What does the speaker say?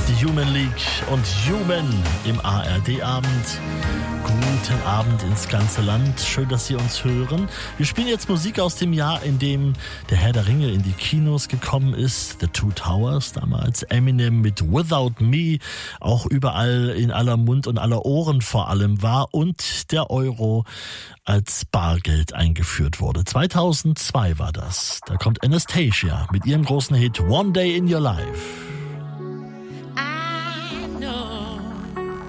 Die Human League und Human im ARD-Abend. Guten Abend ins ganze Land. Schön, dass Sie uns hören. Wir spielen jetzt Musik aus dem Jahr, in dem der Herr der Ringe in die Kinos gekommen ist. The Two Towers damals. Eminem mit Without Me auch überall in aller Mund und aller Ohren vor allem war. Und der Euro als Bargeld eingeführt wurde. 2002 war das. Da kommt Anastasia mit ihrem großen Hit One Day in Your Life.